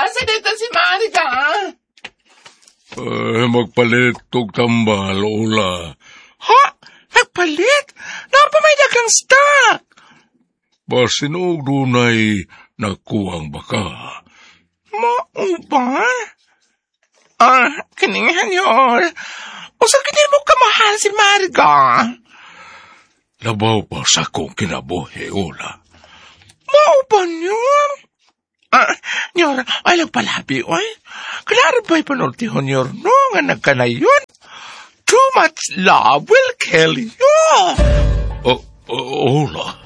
Asa dito si Marika? Magpalit tog tambal, Ola. Ha? Nagpalit? Napamay dagang stock. Basinog dunay nakuhang baka. Mao ba? Kiningan yun. Usa kini mo kamahal si Marika. Labaw pa sa kong kinabuhi, Ola. Mao ba yun? Nyor, ay lang palabi, oy. Klaro ba'y panultihon, Nyor, no, nga nagkanayon? Too much love will kill you. Ola.